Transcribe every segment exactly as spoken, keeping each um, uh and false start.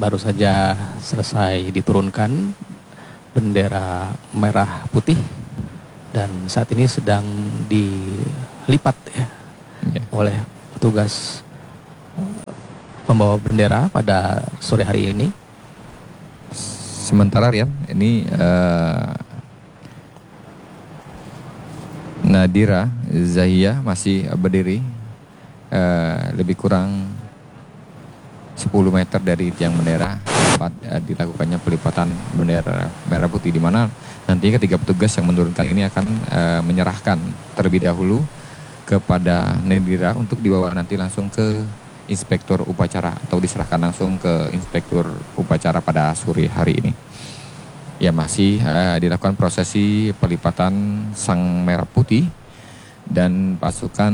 baru saja selesai diturunkan bendera merah putih dan saat ini sedang dilipat ya, ya. oleh petugas pembawa bendera pada sore hari ini. Sementara Rian, ini uh, Nadira Zahia masih berdiri uh, lebih kurang sepuluh meter dari tiang bendera tempat uh, dilakukannya pelipatan bendera merah putih, di mana nantinya ketiga petugas yang menurunkan ini akan uh, menyerahkan terlebih dahulu kepada Nadira untuk dibawa nanti langsung ke inspektur upacara atau diserahkan langsung ke inspektur upacara pada sore hari ini. Ya, masih uh, dilakukan prosesi pelipatan sang merah putih dan pasukan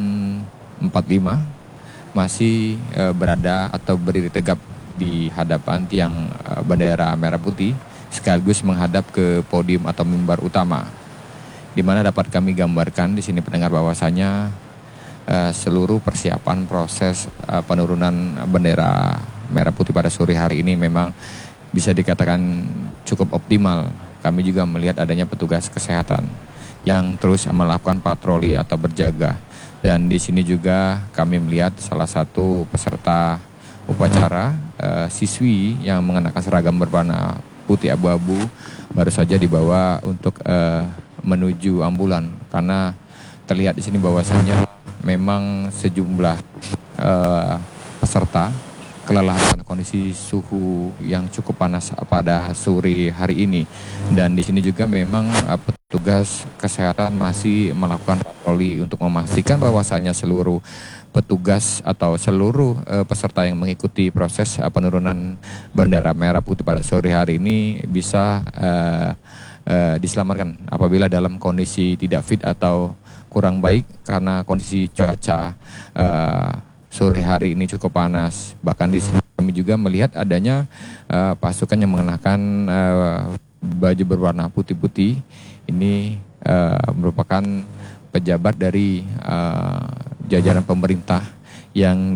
empat puluh lima masih uh, berada atau berdiri tegap di hadapan tiang uh, bendera merah putih sekaligus menghadap ke podium atau mimbar utama, di mana dapat kami gambarkan di sini pendengar bahwasanya Uh, seluruh persiapan proses uh, penurunan bendera merah putih pada sore hari ini memang bisa dikatakan cukup optimal. Kami juga melihat adanya petugas kesehatan yang terus melakukan patroli atau berjaga, dan di sini juga kami melihat salah satu peserta upacara uh, siswi yang mengenakan seragam berwarna putih abu-abu baru saja dibawa untuk uh, menuju ambulan, karena terlihat di sini bahwasanya memang sejumlah uh, peserta kelelahan kondisi suhu yang cukup panas pada sore hari ini, dan di sini juga memang uh, petugas kesehatan masih melakukan patroli untuk memastikan bahwasanya seluruh petugas atau seluruh uh, peserta yang mengikuti proses uh, penurunan bendera merah putih pada sore hari ini bisa uh, uh, diselamatkan apabila dalam kondisi tidak fit atau kurang baik karena kondisi cuaca uh, sore hari ini cukup panas. Bahkan di sini kami juga melihat adanya uh, pasukan yang mengenakan uh, baju berwarna putih-putih. Ini uh, merupakan pejabat dari uh, jajaran pemerintah yang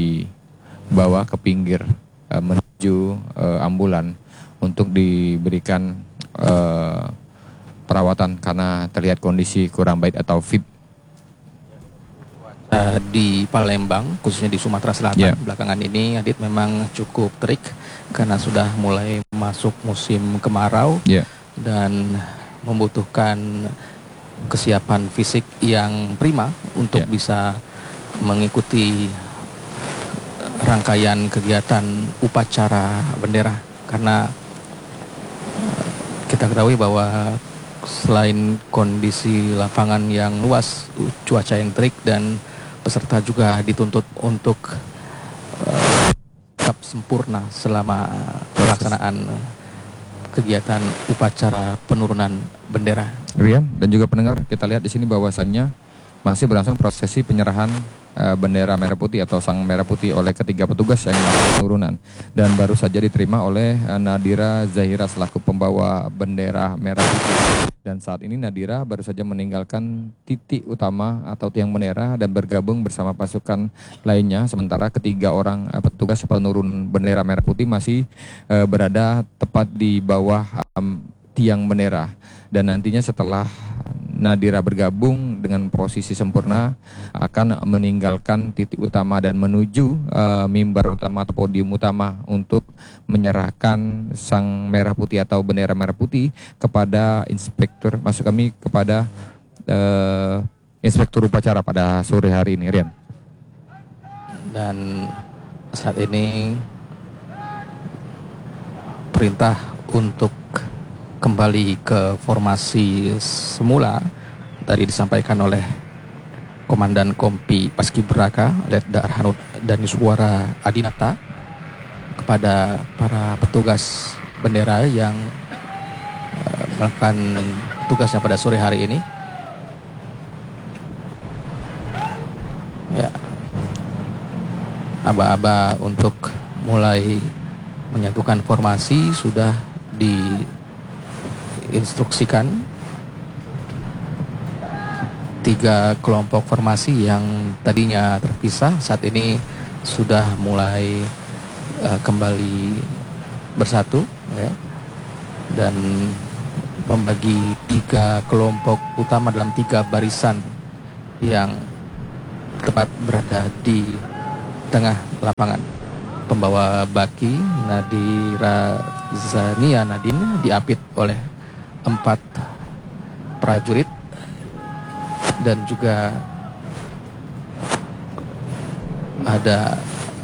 dibawa ke pinggir uh, menuju uh, ambulan untuk diberikan uh, perawatan karena terlihat kondisi kurang baik atau fit. Uh, di Palembang, khususnya di Sumatera Selatan, yeah. belakangan ini Adit memang cukup terik karena sudah mulai masuk musim kemarau yeah. dan membutuhkan kesiapan fisik yang prima untuk yeah. bisa mengikuti rangkaian kegiatan upacara bendera, karena kita ketahui bahwa selain kondisi lapangan yang luas, cuaca yang terik, dan peserta juga dituntut untuk uh, tetap sempurna selama pelaksanaan kegiatan upacara penurunan bendera. Rian dan juga pendengar, kita lihat di sini bahwasannya masih berlangsung prosesi penyerahan uh, bendera merah putih atau sang merah putih oleh ketiga petugas yang melakukan penurunan, dan baru saja diterima oleh uh, Nadira Zahira selaku pembawa bendera merah putih. Dan saat ini Nadira baru saja meninggalkan titik utama atau tiang bendera dan bergabung bersama pasukan lainnya, sementara ketiga orang uh, petugas penurun bendera merah putih masih uh, berada tepat di bawah um, tiang bendera. Dan nantinya setelah Nadira bergabung dengan posisi sempurna akan meninggalkan titik utama dan menuju uh, mimbar utama atau podium utama untuk menyerahkan sang merah putih atau bendera merah putih kepada inspektur, maksud kami kepada uh, inspektur upacara pada sore hari ini, Rian. Dan saat ini perintah untuk kembali ke formasi semula tadi disampaikan oleh Komandan Kompi Paskibraka Letda Arhanud Daniswara Adinata kepada para petugas bendera yang uh, melakukan tugasnya pada sore hari ini. Ya, aba-aba untuk mulai menyatukan formasi sudah diinstruksikan. Tiga kelompok formasi yang tadinya terpisah saat ini sudah mulai uh, kembali bersatu, ya, dan membagi tiga kelompok utama dalam tiga barisan yang tepat berada di tengah lapangan. Pembawa baki Nadira Zania Nadine diapit oleh empat prajurit dan juga ada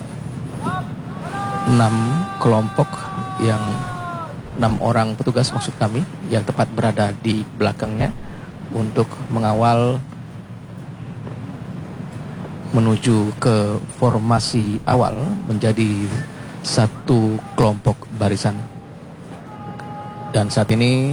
enam kelompok yang enam orang petugas maksud kami yang tepat berada di belakangnya untuk mengawal menuju ke formasi awal menjadi satu kelompok barisan. Dan saat ini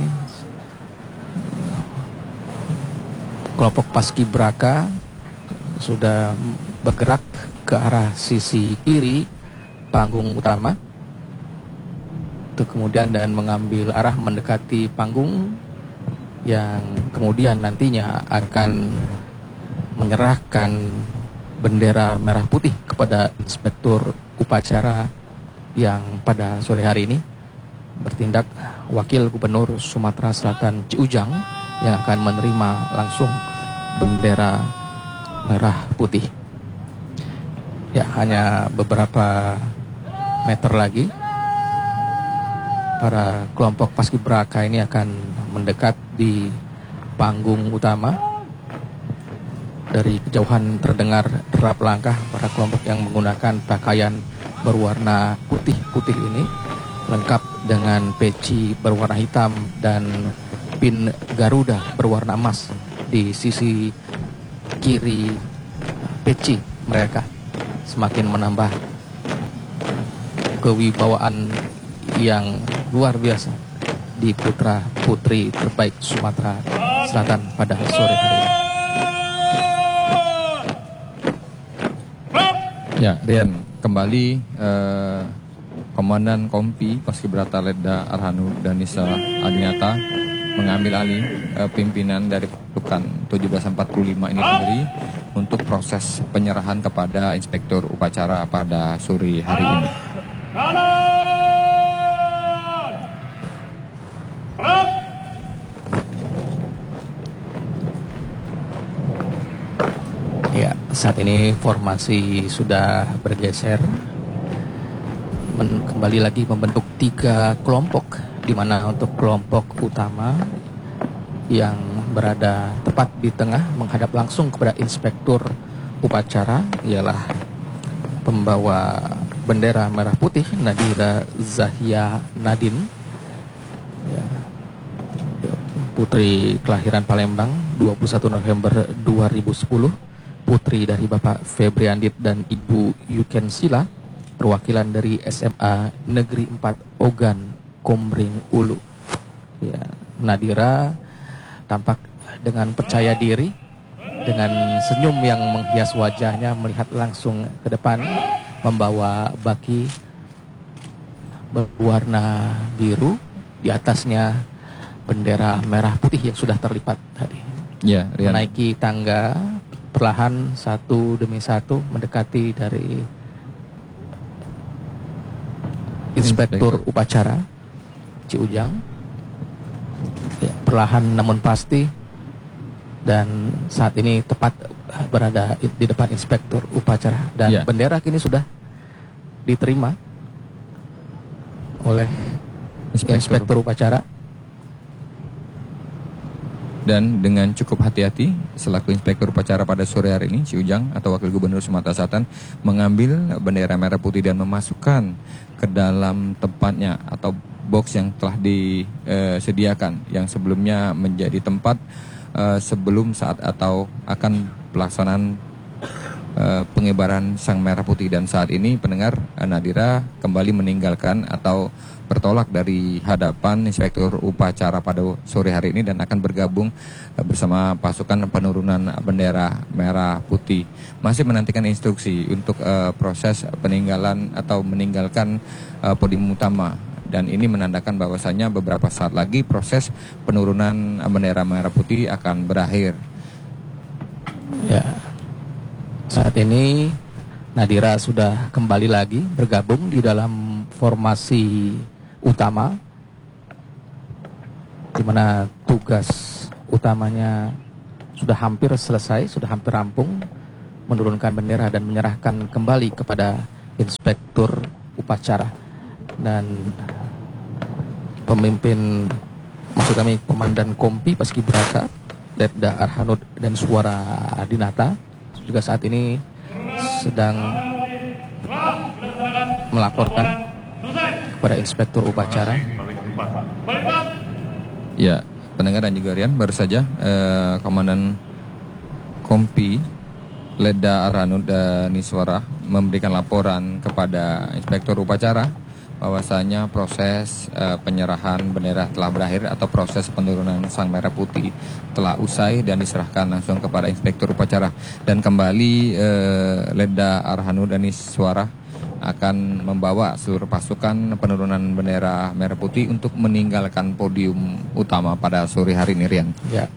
kelompok Paskibraka sudah bergerak ke arah sisi kiri panggung utama untuk kemudian dan mengambil arah mendekati panggung yang kemudian nantinya akan menyerahkan bendera merah putih kepada inspektur upacara yang pada sore hari ini bertindak Wakil Gubernur Sumatera Selatan Ci Ujang yang akan menerima langsung bendera merah putih. Ya, hanya beberapa meter lagi para kelompok Paskibraka ini akan mendekat di panggung utama. Dari kejauhan terdengar derap langkah para kelompok yang menggunakan pakaian berwarna putih-putih ini, lengkap dengan peci berwarna hitam dan pin Garuda berwarna emas di sisi kiri peci mereka, semakin menambah kewibawaan yang luar biasa di putra putri terbaik Sumatera Selatan pada sore hari ini. Ya, dan kembali eh, Komandan Kompi Paskibraka Letda Arhanu Danisa Adinata mengambil alih eh, pimpinan dari pasukan tujuh belas empat puluh lima ini sendiri untuk proses penyerahan kepada Inspektur Upacara pada sore hari ini. Ya, saat ini formasi sudah bergeser, Men, kembali lagi membentuk tiga kelompok, di mana untuk kelompok utama yang berada tepat di tengah menghadap langsung kepada Inspektur Upacara ialah pembawa bendera merah putih Nadira Zahia Nadine, ya, putri kelahiran Palembang dua puluh satu November dua ribu sepuluh, putri dari Bapak Febri Andit dan Ibu Yuken Sila, perwakilan dari S M A Negeri empat Ogan Komering Ulu. Ya, Nadira tampak dengan percaya diri, dengan senyum yang menghias wajahnya melihat langsung ke depan, membawa baki berwarna biru, di atasnya bendera merah putih yang sudah terlipat tadi. Ya, Rian. Menaiki tangga perlahan satu demi satu mendekati dari Inspektur Upacara Ci Ujang. Ya, perlahan namun pasti, dan saat ini tepat berada di depan Inspektur Upacara dan ya, bendera kini sudah diterima oleh Inspektur, Inspektur Upacara. Dan dengan cukup hati-hati, selaku Inspektur Upacara pada sore hari ini, Ci Ujang atau Wakil Gubernur Sumatera Selatan mengambil bendera merah putih dan memasukkan ke dalam tempatnya atau box yang telah disediakan, yang sebelumnya menjadi tempat uh, sebelum saat atau akan pelaksanaan uh, pengibaran sang merah putih. Dan saat ini pendengar, uh, Nadira kembali meninggalkan atau bertolak dari hadapan Inspektur Upacara pada sore hari ini dan akan bergabung uh, bersama pasukan penurunan bendera merah putih. Masih menantikan instruksi untuk uh, proses peninggalan atau meninggalkan uh, podium utama. Dan ini menandakan bahwasannya beberapa saat lagi proses penurunan bendera merah putih akan berakhir. Ya, saat ini Nadira sudah kembali lagi bergabung di dalam formasi utama, di mana tugas utamanya sudah hampir selesai, sudah hampir rampung, menurunkan bendera dan menyerahkan kembali kepada inspektur upacara. Dan pemimpin, maksud kami Komandan Kompi Paskibraka, Letda Arhanud dan Suara Dinata, juga saat ini sedang melaporkan kepada inspektur upacara. Ya, pendengar dan juga Rian, baru saja eh, Komandan Kompi Letda Arhanud dan Suara memberikan laporan kepada inspektur upacara bahwasanya proses uh, penyerahan bendera telah berakhir atau proses penurunan sang merah putih telah usai dan diserahkan langsung kepada inspektur upacara. Dan kembali uh, Letda Arhanud dan Suara akan membawa seluruh pasukan penurunan bendera merah putih untuk meninggalkan podium utama pada sore hari ini, Rian. Ya.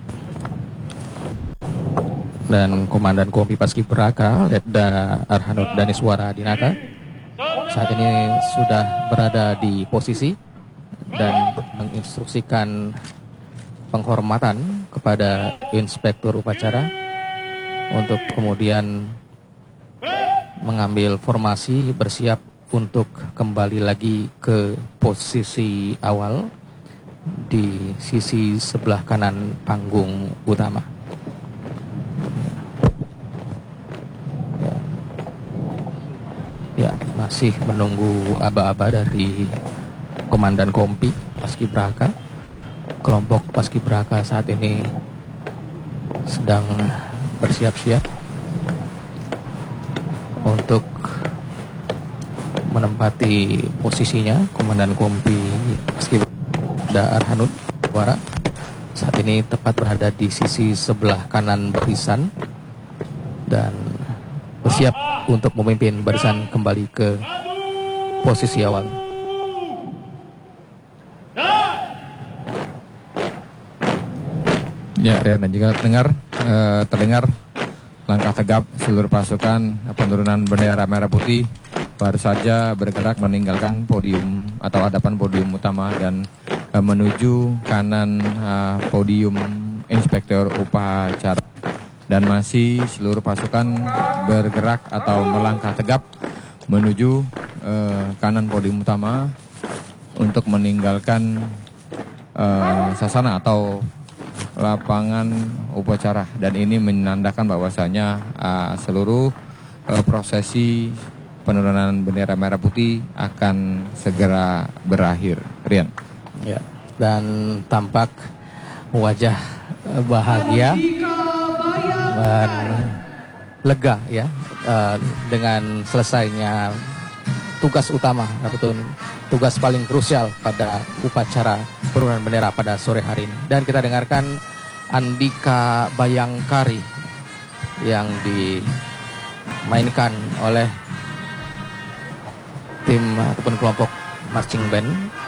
Dan Komandan Kompi Paskibraka Letda Arhanud dan Suara Dinata saat ini sudah berada di posisi dan menginstruksikan penghormatan kepada inspektur upacara untuk kemudian mengambil formasi bersiap untuk kembali lagi ke posisi awal di sisi sebelah kanan panggung utama. Ya, masih menunggu aba-aba dari Komandan Kompi Paskibraka. Kelompok Paskibraka saat ini sedang bersiap-siap untuk menempati posisinya. Komandan Kompi Paskibraka Arhanud Suara saat ini tepat berada di sisi sebelah kanan barisan dan bersiap untuk memimpin barisan kembali ke posisi awal. Ya, dan juga terdengar eh, terdengar langkah tegap seluruh pasukan penurunan bendera merah putih baru saja bergerak meninggalkan podium atau hadapan podium utama dan eh, menuju kanan eh, podium inspektur upacara. Dan masih seluruh pasukan bergerak atau melangkah tegap menuju eh, kanan podium utama untuk meninggalkan eh, sasana atau lapangan upacara. Dan ini menandakan bahwasanya eh, seluruh eh, prosesi penurunan bendera merah putih akan segera berakhir. Rian. Ya, dan tampak wajah bahagia dan lega ya uh, dengan selesainya tugas utama ataupun tugas paling krusial pada upacara penurunan bendera pada sore hari ini. Dan kita dengarkan Andika Bayangkari yang dimainkan oleh tim ataupun kelompok marching band